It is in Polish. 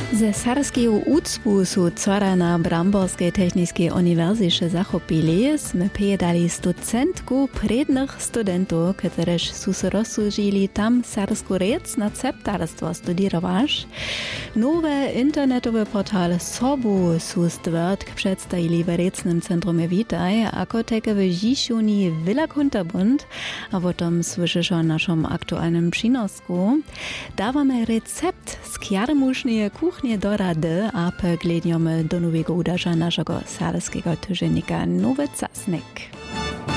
Ze Sarskiego ucpu su cora na Bramborskiej Techniskiej Uniwersycie zachopili, sme pejadali studentku prednych studentów, któreż su se rozsłužili tam sarsku rec na ceptarstwo studirowaš. Nowe internetowe portal Sobu su stwerdk przedstawili w recnym centrum Witaj, ako teke w Žišuni Villa Kunterbund, a o tom słyszysz o naszym aktualnym przynosku. Dawamy recept z kjarmušnej kuchni do rady, a pogledniemy do nowego udarza naszego sarskiego tyżennika Nowy Czasnik.